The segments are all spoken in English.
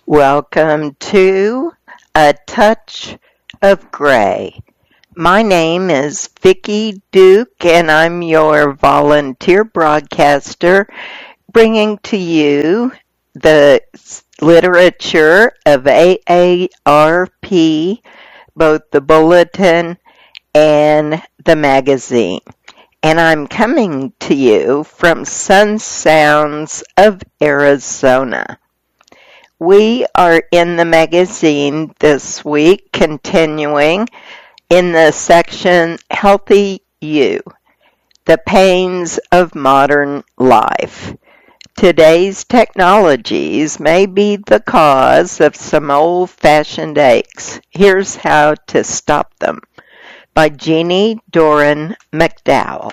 Welcome to A Touch of Gray. My name is Vicki Duke and I'm your volunteer broadcaster bringing to you the literature of AARP, both the bulletin and the magazine. And I'm coming to you from Sun Sounds of Arizona. We are in the magazine this week, continuing in the section Healthy You, the Pains of Modern Life. Today's technologies may be the cause of some old-fashioned aches. Here's how to stop them, by Jeannie Doran McDowell.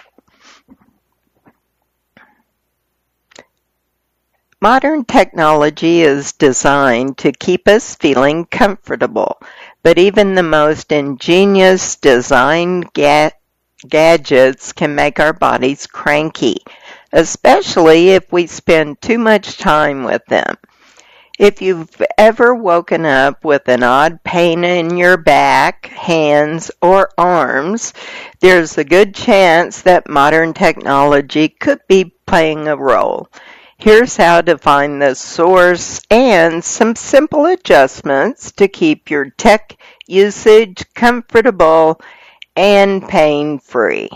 Modern technology is designed to keep us feeling comfortable, but even the most ingenious designed gadgets can make our bodies cranky, especially if we spend too much time with them. If you've ever woken up with an odd pain in your back, hands, or arms, there's a good chance that modern technology could be playing a role. Here's how to find the source and some simple adjustments to keep your tech usage comfortable and pain-free.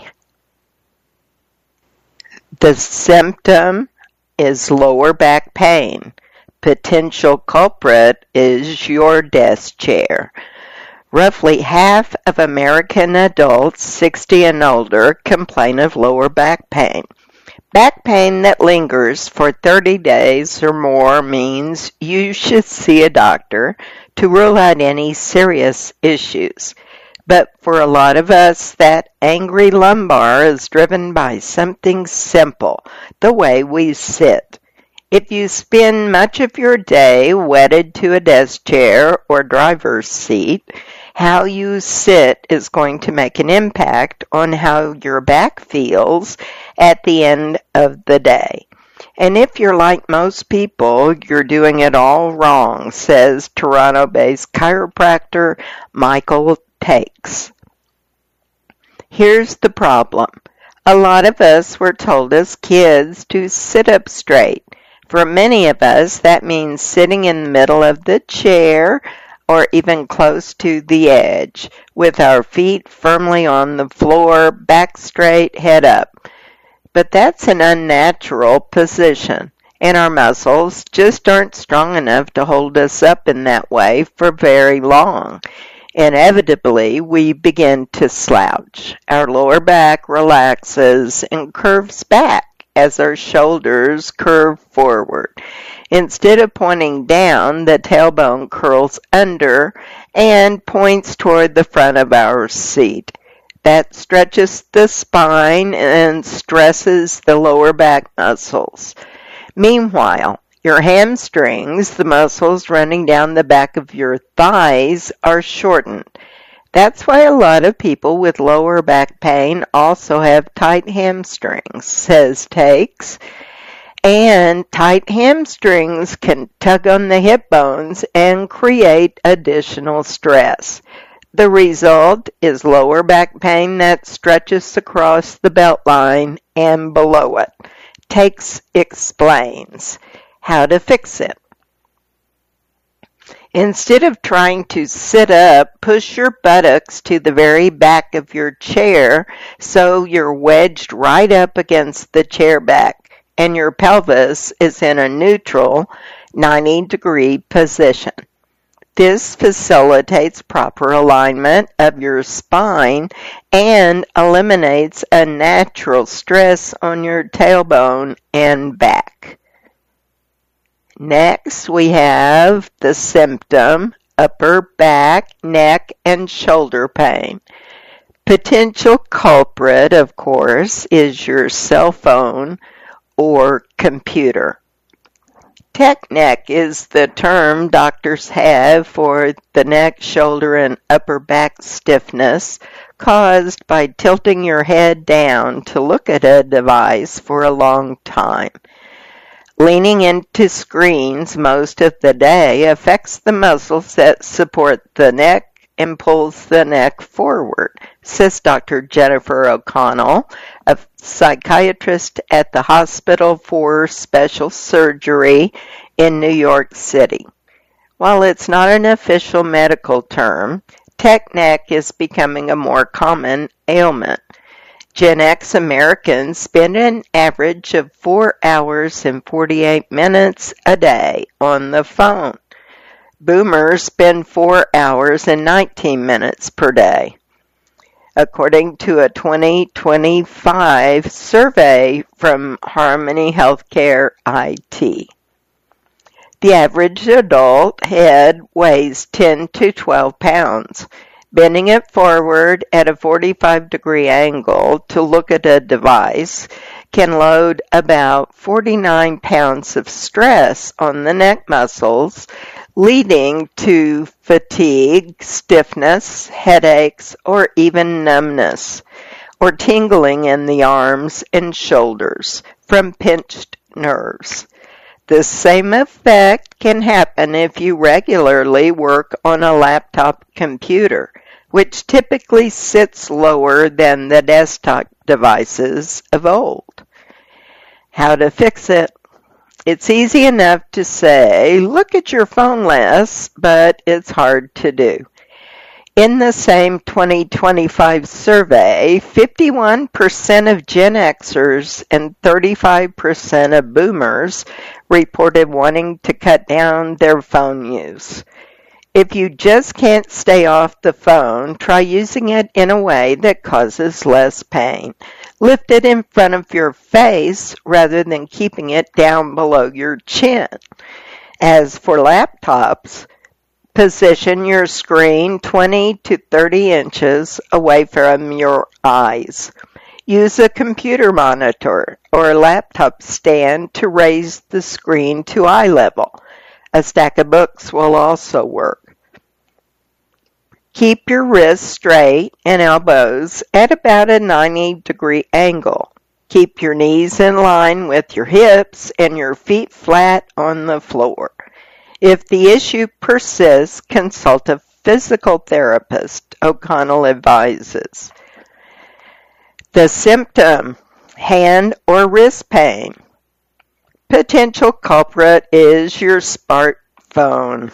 The symptom is lower back pain. Potential culprit is your desk chair. Roughly half of American adults 60 and older complain of lower back pain. Back pain that lingers for 30 days or more means you should see a doctor to rule out any serious issues. But for a lot of us, that angry lumbar is driven by something simple, the way we sit. If you spend much of your day wedded to a desk chair or driver's seat, how you sit is going to make an impact on how your back feels at the end of the day. And if you're like most people, you're doing it all wrong, says Toronto-based chiropractor Michael Takes. Here's the problem. A lot of us were told as kids to sit up straight. For many of us, that means sitting in the middle of the chair or even close to the edge, with our feet firmly on the floor, back straight, head up. But that's an unnatural position, and our muscles just aren't strong enough to hold us up in that way for very long. Inevitably, we begin to slouch. Our lower back relaxes and curves back as our shoulders curve forward. Instead of pointing down, the tailbone curls under and points toward the front of our seat. That stretches the spine and stresses the lower back muscles. Meanwhile, your hamstrings, the muscles running down the back of your thighs, are shortened. That's why a lot of people with lower back pain also have tight hamstrings, says Takes. And tight hamstrings can tug on the hip bones and create additional stress. The result is lower back pain that stretches across the belt line and below it. Takes explains how to fix it. Instead of trying to sit up, push your buttocks to the very back of your chair so you're wedged right up against the chair back and your pelvis is in a neutral 90-degree position. This facilitates proper alignment of your spine and eliminates unnatural stress on your tailbone and back. Next, we have the symptom, upper back, neck, and shoulder pain. Potential culprit, of course, is your cell phone or computer. Tech neck is the term doctors have for the neck, shoulder, and upper back stiffness caused by tilting your head down to look at a device for a long time. Leaning into screens most of the day affects the muscles that support the neck and pulls the neck forward, says Dr. Jennifer O'Connell, a psychiatrist at the Hospital for Special Surgery in New York City. While it's not an official medical term, tech neck is becoming a more common ailment. Gen X Americans spend an average of 4 hours and 48 minutes a day on the phone. Boomers spend 4 hours and 19 minutes per day, according to a 2025 survey from Harmony Healthcare IT. The average adult head weighs 10 to 12 pounds. Bending it forward at a 45-degree angle to look at a device can load about 49 pounds of stress on the neck muscles, leading to fatigue, stiffness, headaches, or even numbness, or tingling in the arms and shoulders from pinched nerves. The same effect can happen if you regularly work on a laptop computer, which typically sits lower than the desktop devices of old. How to fix it? It's easy enough to say, look at your phone less, but it's hard to do. In the same 2025 survey, 51% of Gen Xers and 35% of Boomers reported wanting to cut down their phone use. If you just can't stay off the phone, try using it in a way that causes less pain. Lift it in front of your face rather than keeping it down below your chin. As for laptops, position your screen 20 to 30 inches away from your eyes. Use a computer monitor or a laptop stand to raise the screen to eye level. A stack of books will also work. Keep your wrists straight and elbows at about a 90-degree angle. Keep your knees in line with your hips and your feet flat on the floor. If the issue persists, consult a physical therapist, O'Connell advises. The symptom, hand or wrist pain. Potential culprit is your smartphone.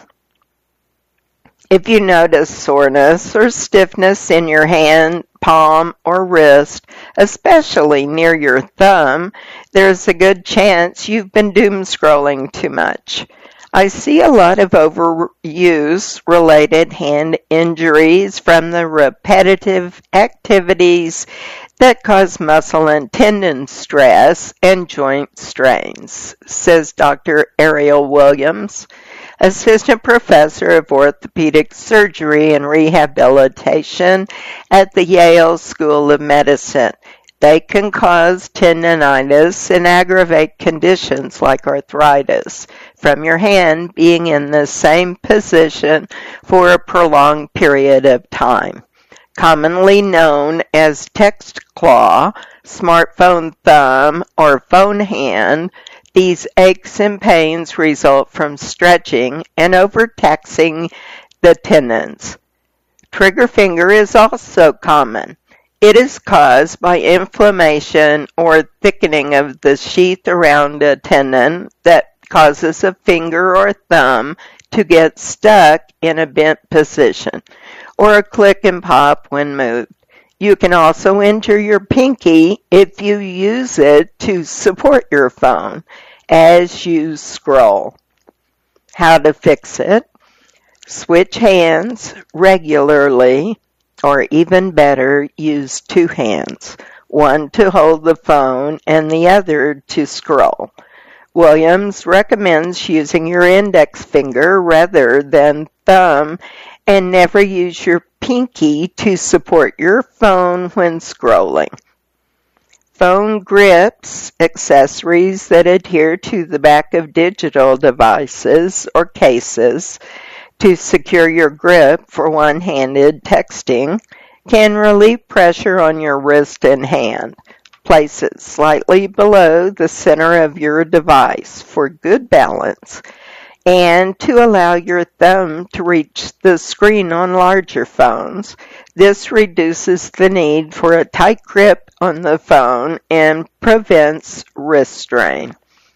If you notice soreness or stiffness in your hand, palm, or wrist, especially near your thumb, there's a good chance you've been doom scrolling too much. I see a lot of overuse-related hand injuries from the repetitive activities that cause muscle and tendon stress and joint strains, says Dr. Ariel Williams, assistant professor of orthopedic surgery and rehabilitation at the Yale School of Medicine. They can cause tendinitis and aggravate conditions like arthritis from your hand being in the same position for a prolonged period of time. Commonly known as text claw, smartphone thumb, or phone hand, these aches and pains result from stretching and overtaxing the tendons. Trigger finger is also common. It is caused by inflammation or thickening of the sheath around a tendon that causes a finger or thumb to get stuck in a bent position, or a click and pop when moved. You can also injure your pinky if you use it to support your phone as you scroll. How to fix it? Switch hands regularly, or even better, use two hands, one to hold the phone and the other to scroll. Williams recommends using your index finger rather than thumb, and never use your pinky to support your phone when scrolling. Phone grips, accessories that adhere to the back of digital devices or cases to secure your grip for one-handed texting, can relieve pressure on your wrist and hand. Place it slightly below the center of your device for good balance and to allow your thumb to reach the screen on larger phones. This reduces the need for a tight grip on the phone and prevents wrist strain.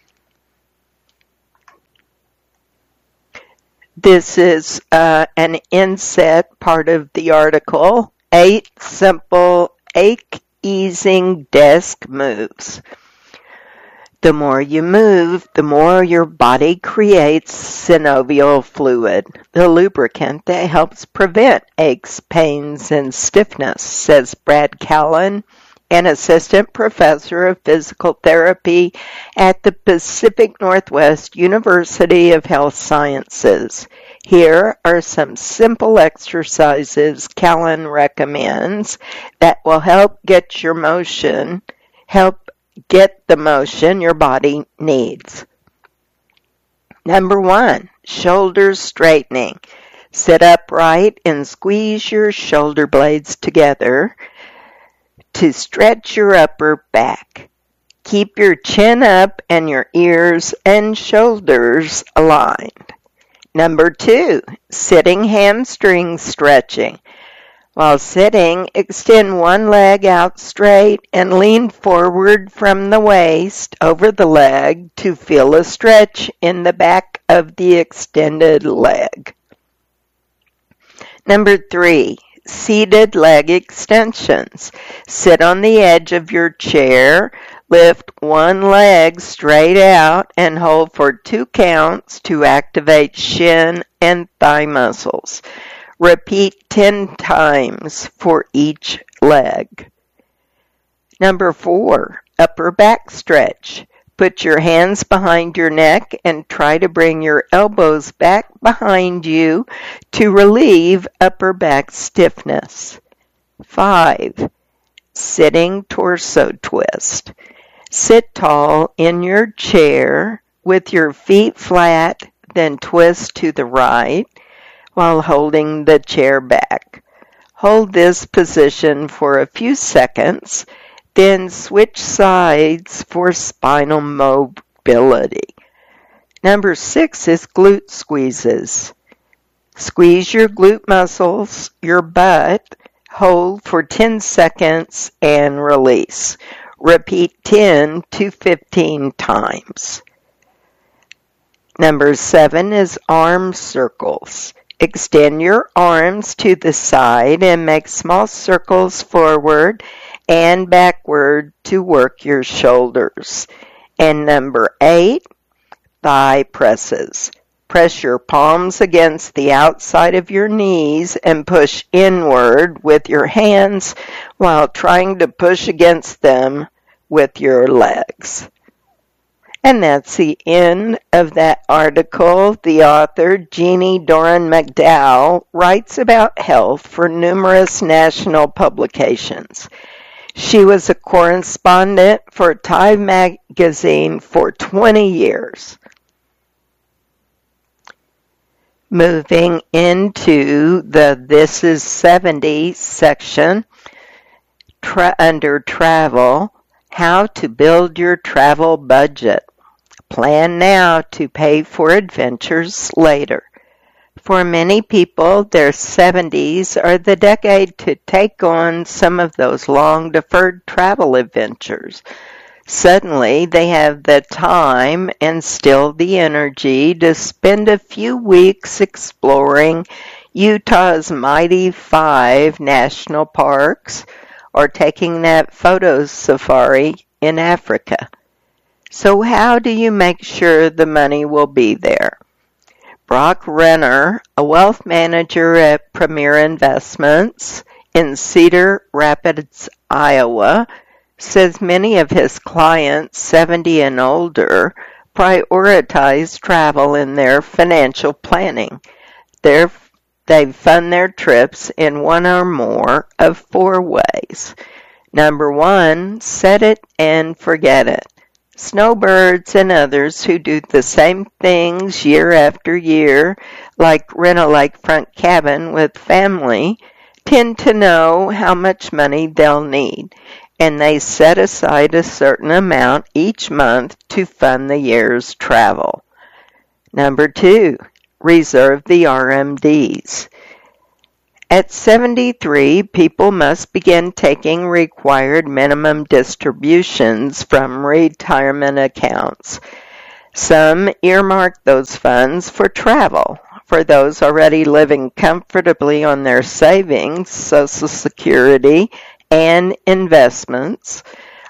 This is an inset part of the article, 8 simple ache-easing desk moves. The more you move, the more your body creates synovial fluid, the lubricant that helps prevent aches, pains, and stiffness, says Brad Callen, an assistant professor of physical therapy at the Pacific Northwest University of Health Sciences. Here are some simple exercises Callen recommends that will help get the motion your body needs. Number 1, shoulder straightening. Sit upright and squeeze your shoulder blades together to stretch your upper back. Keep your chin up and your ears and shoulders aligned. Number 2, sitting hamstring stretching. While sitting, extend one leg out straight and lean forward from the waist over the leg to feel a stretch in the back of the extended leg. Number 3, seated leg extensions. Sit on the edge of your chair, lift one leg straight out, and hold for 2 counts to activate shin and thigh muscles. Repeat 10 times for each leg. Number 4, upper back stretch. Put your hands behind your neck and try to bring your elbows back behind you to relieve upper back stiffness. 5, sitting torso twist. Sit tall in your chair with your feet flat, then twist to the right while holding the chair back. Hold this position for a few seconds, then switch sides for spinal mobility. Number 6 is glute squeezes. Squeeze your glute muscles, your butt, hold for 10 seconds and release. Repeat 10 to 15 times. Number 7 is arm circles. Extend your arms to the side and make small circles forward and backward to work your shoulders. And number 8, thigh presses. Press your palms against the outside of your knees and push inward with your hands while trying to push against them with your legs. And that's the end of that article. The author, Jeannie Doran McDowell, writes about health for numerous national publications. She was a correspondent for Time magazine for 20 years. Moving into the This is 70 section, under travel, how to build your travel budget. Plan now to pay for adventures later. For many people, their 70s are the decade to take on some of those long-deferred travel adventures. Suddenly, they have the time and still the energy to spend a few weeks exploring Utah's mighty 5 national parks or taking that photo safari in Africa. So how do you make sure the money will be there? Brock Renner, a wealth manager at Premier Investments in Cedar Rapids, Iowa, says many of his clients, 70 and older, prioritize travel in their financial planning. They fund their trips in one or more of 4 ways. Number 1, set it and forget it. Snowbirds and others who do the same things year after year, like rent a lakefront cabin with family, tend to know how much money they'll need, and they set aside a certain amount each month to fund the year's travel. Number 2, reserve the RMDs. At 73, people must begin taking required minimum distributions from retirement accounts. Some earmark those funds for travel. For those already living comfortably on their savings, Social Security, and investments,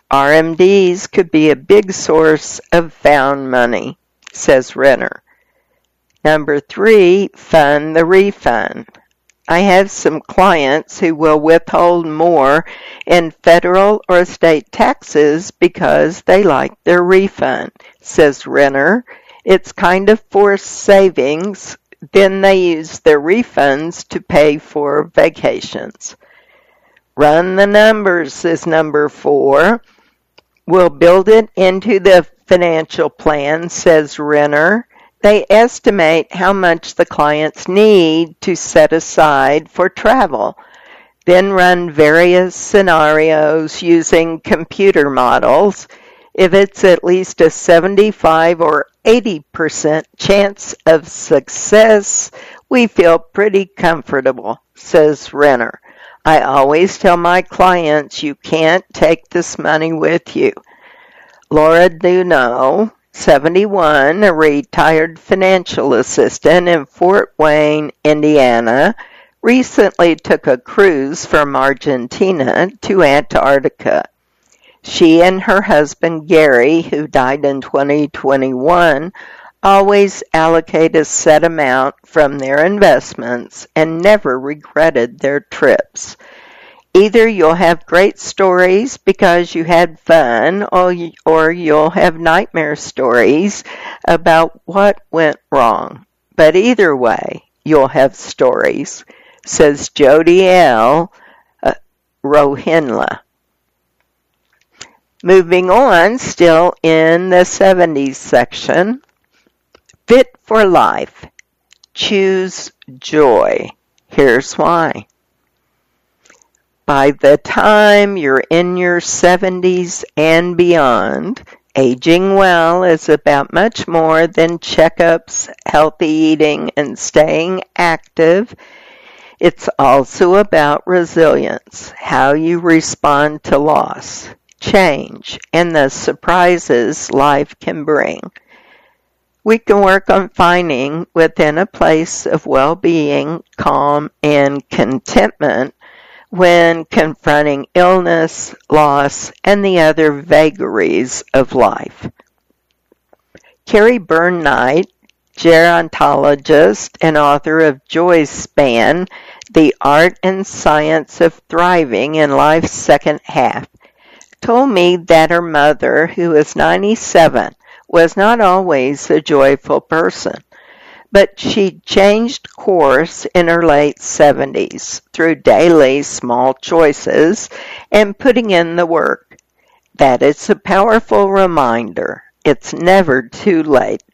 RMDs could be a big source of found money, says Renner. Number 3, fund the refund. I have some clients who will withhold more in federal or state taxes because they like their refund, says Renner. It's kind of forced savings. Then they use their refunds to pay for vacations. Run the numbers is number 4. We'll build it into the financial plan, says Renner. They estimate how much the clients need to set aside for travel, then run various scenarios using computer models. If it's at least a 75 or 80% chance of success, we feel pretty comfortable, says Renner. I always tell my clients you can't take this money with you. Laura Duno, 71, a retired financial assistant in Fort Wayne, Indiana, recently took a cruise from Argentina to Antarctica. She and her husband Gary, who died in 2021, always allocate a set amount from their investments and never regretted their trips. Either you'll have great stories because you had fun, or you'll have nightmare stories about what went wrong. But either way, you'll have stories, says Jody L. Rohinla. Moving on, still in the 70s section, Fit for Life. Choose joy. Here's why. By the time you're in your 70s and beyond, aging well is about much more than checkups, healthy eating, and staying active. It's also about resilience, how you respond to loss, change, and the surprises life can bring. We can work on finding within a place of well-being, calm, and contentment when confronting illness, loss, and the other vagaries of life. Carrie Byrne-Knight, gerontologist and author of Joy Span, The Art and Science of Thriving in Life's Second Half, told me that her mother, who is 97, was not always a joyful person. But she changed course in her late 70s through daily small choices and putting in the work. That is a powerful reminder. It's never too late.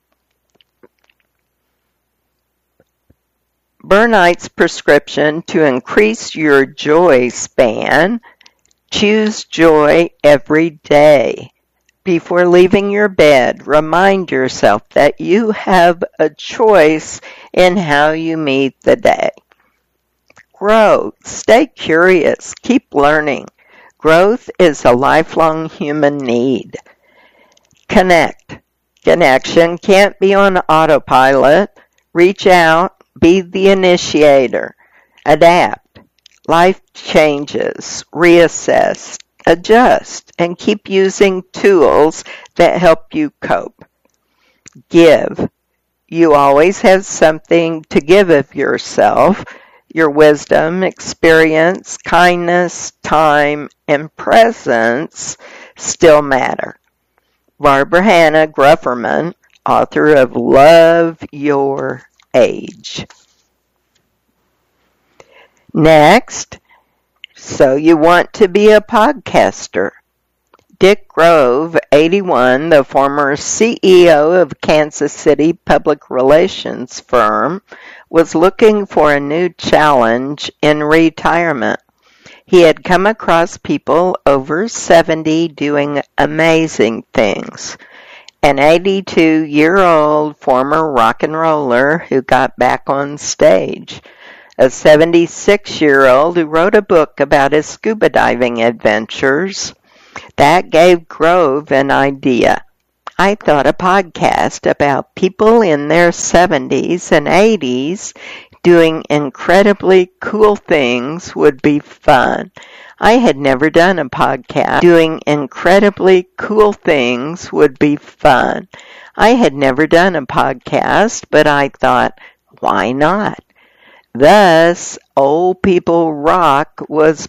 Byrne-Knight's prescription to increase your joy span: choose joy every day. Before leaving your bed, remind yourself that you have a choice in how you meet the day. Grow. Stay curious. Keep learning. Growth is a lifelong human need. Connect. Connection can't be on autopilot. Reach out. Be the initiator. Adapt. Life changes. Reassess. Adjust, and keep using tools that help you cope. Give. You always have something to give of yourself. Your wisdom, experience, kindness, time, and presence still matter. Barbara Hannah Grufferman, author of Love Your Age. Next, so you want to be a podcaster. Dick Grove, 81, the former CEO of Kansas City public relations firm, was looking for a new challenge in retirement. He had come across people over 70 doing amazing things. An 82-year-old former rock and roller who got back on stage. A 76-year-old who wrote a book about his scuba diving adventures. That gave Grove an idea. I thought a podcast about people in their 70s and 80s doing incredibly cool things would be fun. I had never done a podcast. Doing incredibly cool things would be fun. I had never done a podcast, but I thought, why not? Thus, Old People Rock was